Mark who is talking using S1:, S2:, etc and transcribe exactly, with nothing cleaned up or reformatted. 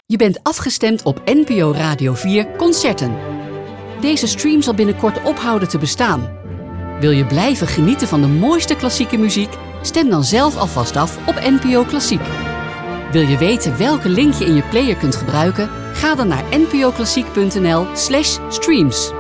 S1: Je bent afgestemd op N P O Radio vier Concerten. Deze stream zal binnenkort ophouden te bestaan. Wil je blijven genieten van de mooiste klassieke muziek? Stem dan zelf alvast af op N P O Klassiek. Wil je weten welke link je in je player kunt gebruiken? Ga dan naar n p o klassiek punt n l slash streams.